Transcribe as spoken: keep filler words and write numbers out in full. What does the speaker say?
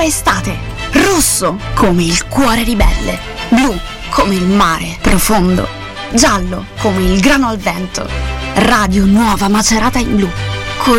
tua estate. Rosso come il cuore ribelle, blu come il mare profondo, giallo come il grano al vento. Radio Nuova Macerata in Blu.